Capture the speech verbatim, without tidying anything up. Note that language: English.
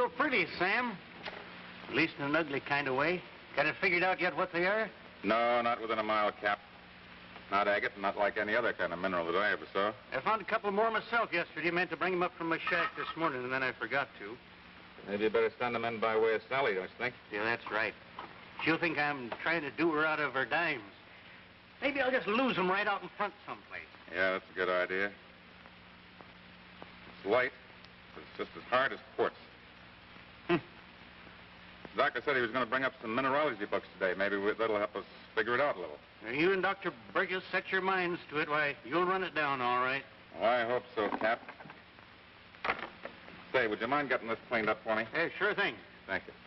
real pretty, Sam. At least in an ugly kind of way. Got it figured out yet what they are? No, not within a mile, Cap. Not agate, not like any other kind of mineral that I ever saw. I found a couple more myself yesterday. Meant to bring them up from my shack this morning, and then I forgot to. Maybe you better send them in by way of Sally, don't you think? Yeah, that's right. She'll think I'm trying to do her out of her dimes. Maybe I'll just lose them right out in front someplace. Yeah, that's a good idea. It's light, but it's just as hard as quartz. Hmm. The doctor said he was going to bring up some mineralogy books today. Maybe we, that'll help us figure it out a little. Now, you and Doctor Burgess set your minds to it. Why, you'll run it down all right. Well, I hope so, Cap. Say, would you mind getting this cleaned up for me? Hey, sure thing. Thank you.